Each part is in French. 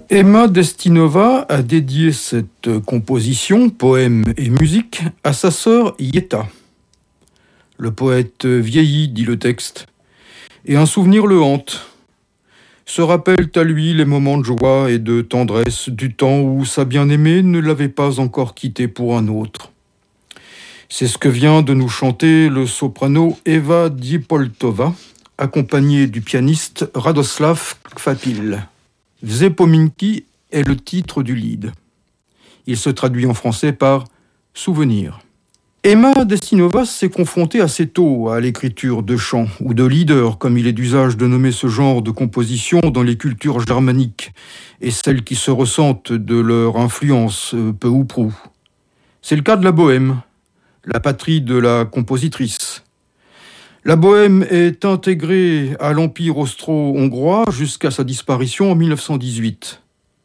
Emma Destinova a dédié cette composition, poème et musique, à sa sœur Yetta. Le poète vieillit, dit le texte, et un souvenir le hante. Se rappellent à lui les moments de joie et de tendresse du temps où sa bien-aimée ne l'avait pas encore quitté pour un autre. C'est ce que vient de nous chanter le soprano Eva Dipoltova, accompagnée du pianiste Radoslav Kvapil. Vsepominki est le titre du lead. Il se traduit en français par « souvenir ». Emma Destinova s'est confrontée assez tôt à l'écriture de chants ou de leaders, comme il est d'usage de nommer ce genre de composition dans les cultures germaniques, et celles qui se ressentent de leur influence, peu ou prou. C'est le cas de la Bohème, la patrie de la compositrice. La Bohème est intégrée à l'Empire austro-hongrois jusqu'à sa disparition en 1918.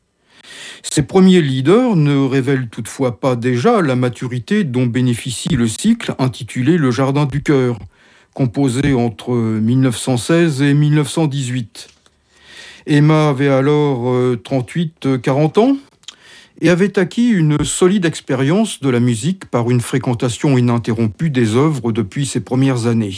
Ses premiers leaders ne révèlent toutefois pas déjà la maturité dont bénéficie le cycle intitulé Le Jardin du Cœur, composé entre 1916 et 1918. Emma avait alors 38-40 ans et avait acquis une solide expérience de la musique par une fréquentation ininterrompue des œuvres depuis ses premières années.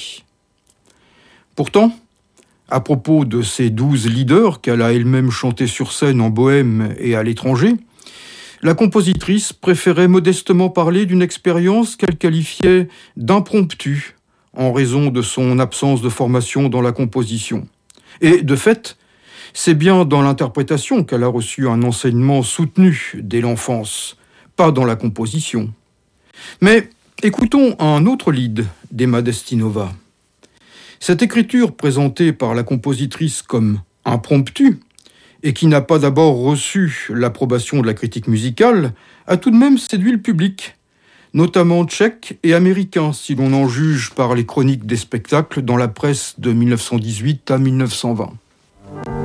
Pourtant, à propos de ces 12 leaders qu'elle a elle-même chantés sur scène en Bohème et à l'étranger, la compositrice préférait modestement parler d'une expérience qu'elle qualifiait d'impromptue en raison de son absence de formation dans la composition. Et de fait, c'est bien dans l'interprétation qu'elle a reçu un enseignement soutenu dès l'enfance, pas dans la composition. Mais écoutons un autre lead d'Emma Destinova. Cette écriture présentée par la compositrice comme impromptue et qui n'a pas d'abord reçu l'approbation de la critique musicale a tout de même séduit le public, notamment tchèque et américain si l'on en juge par les chroniques des spectacles dans la presse de 1918 à 1920.